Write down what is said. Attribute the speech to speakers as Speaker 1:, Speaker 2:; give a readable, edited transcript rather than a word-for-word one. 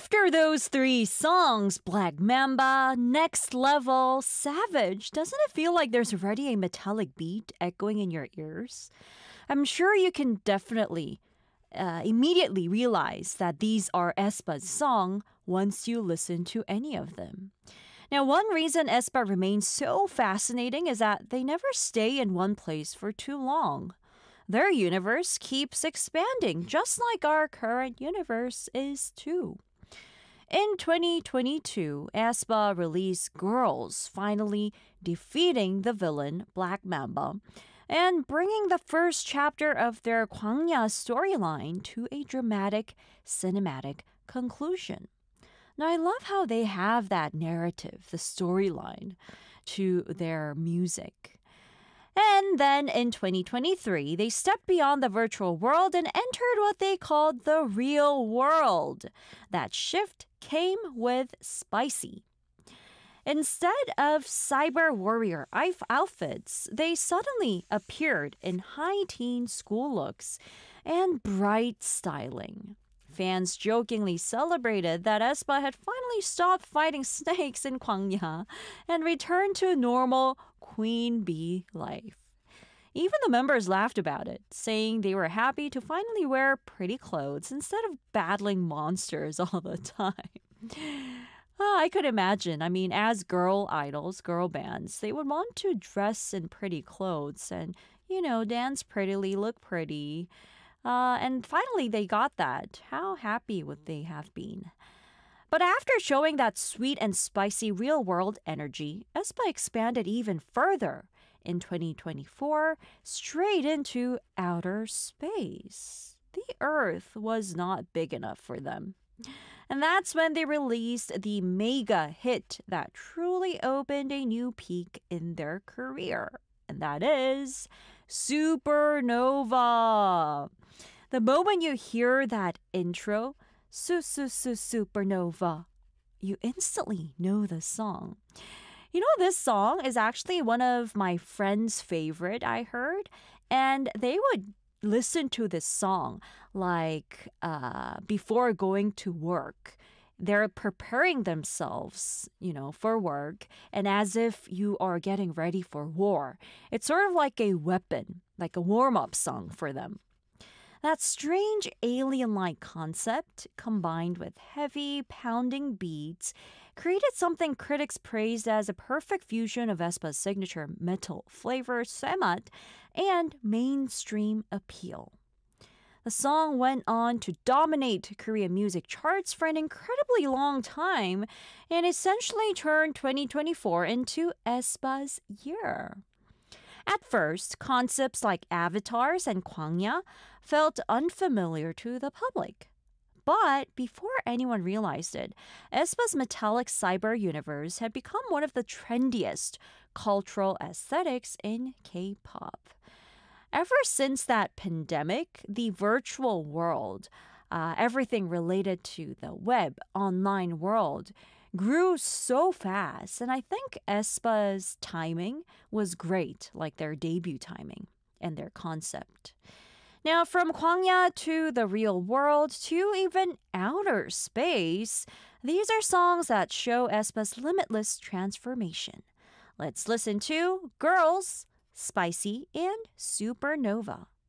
Speaker 1: After those three songs, Black Mamba, Next Level, Savage, doesn't it feel like there's already a metallic beat echoing in your ears? I'm sure you can definitely immediately realize that these are aespa's song once you listen to any of them. Now, one reason aespa remains so fascinating is that they never stay in one place for too long. Their universe keeps expanding, just like our current universe is too. In 2022, aespa released Girls, finally defeating the villain Black Mamba and bringing the first chapter of their Kwangya storyline to a dramatic, cinematic conclusion. Now, I love how they have that narrative, the storyline, to their music. And then in 2023, they stepped beyond the virtual world and entered what they called the real world. That shift came with Spicy. Instead of cyber warrior outfits, they suddenly appeared in high teen school looks and bright styling. Fans jokingly celebrated that aespa had finally stopped fighting snakes in Kwangya and returned to normal queen bee life. Even the members laughed about it, saying they were happy to finally wear pretty clothes instead of battling monsters all the time. I could imagine. I mean, as girl idols, girl bands, they would want to dress in pretty clothes and, dance prettily, look pretty. And finally, they got that. How happy would they have been? But after showing that sweet and spicy real-world energy, aespa expanded even further in 2024, straight into outer space. The Earth was not big enough for them. And that's when they released the mega hit that truly opened a new peak in their career. And that is Supernova. The moment you hear that intro, Supernova, you instantly know the song. This song is actually one of my friends' favorite, I heard, and they would listen to this song before going to work. They're preparing themselves, for work, and as if you are getting ready for war. It's sort of like a weapon, like a warm-up song for them. That strange alien-like concept, combined with heavy, pounding beats, created something critics praised as a perfect fusion of aespa's signature metal flavor, semat, and mainstream appeal. The song went on to dominate Korean music charts for an incredibly long time and essentially turned 2024 into aespa's year. At first, concepts like avatars and Kwangya felt unfamiliar to the public. But before anyone realized it, aespa's metallic cyber universe had become one of the trendiest cultural aesthetics in K-pop. Ever since that pandemic, the virtual world, everything related to the web, online world, grew so fast. And I think aespa's timing was great, like their debut timing and their concept. Now, from Kwangya to the real world to even outer space, these are songs that show aespa's limitless transformation. Let's listen to Girls, Spicy, and Supernova.